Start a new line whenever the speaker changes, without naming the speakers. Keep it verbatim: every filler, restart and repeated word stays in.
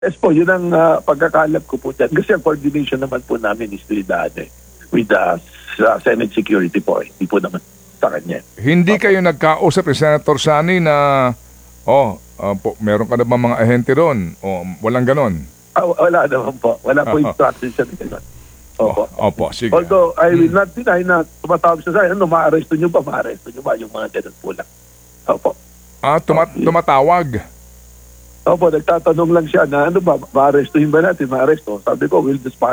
Yes po, yun ang uh, pagkakalap ko po dyan. Kasi ang coordination naman po namin is with, uh, with the uh, Senate Security po. Hindi po naman sa kanya.
Hindi kayo nagkausap ni Senator Sani na, oh, uh, po, meron ka na ba mga ahente ron? O walang ganon?
Ah, wala naman po. Wala po instruction siya nila. Opo.
Oh, opo, sige.
Although, I will not deny na tumatawag siya sa akin, ano, ma-arresto nyo ba? Ma-arresto nyo ba? Yung mga ganun po lang. Opo.
Ah, tumat tumatawag.
Opo, nagtatanong lang siya na ano ba, ma-arrestuhin ba natin? Ma-arresto. Sabi ko, we'll just